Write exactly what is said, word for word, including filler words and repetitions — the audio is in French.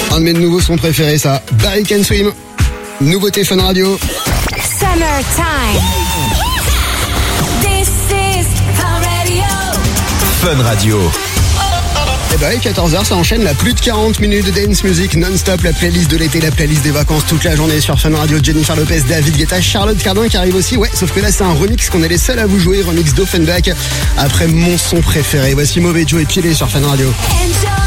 Un de mes nouveaux sons préférés, ça. Barry Can Swim. Nouveauté Fun Radio. Summertime. This is Fun Radio. Fun Radio. Et bah, quatorze heures, ça enchaîne la plus de quarante minutes de dance music non-stop, la playlist de l'été, la playlist des vacances toute la journée sur Fun Radio. Jennifer Lopez, David Guetta, Charlotte Cardin qui arrive aussi. Ouais, sauf que là, c'est un remix qu'on est les seuls à vous jouer, remix d'Offenbach. Après mon son préféré, voici Mauvais Joe et Pilé sur Fun Radio. Enjoy.